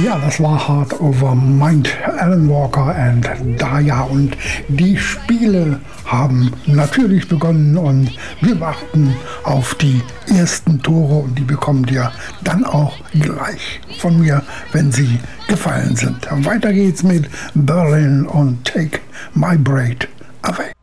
Ja, das war Heart Over Mind, Alan Walker and Daya. Und die Spiele haben natürlich begonnen und wir warten auf die ersten Tore und die bekommt ihr dann auch gleich von mir, wenn sie gefallen sind. Weiter geht's mit Berlin und Take My Breath Away.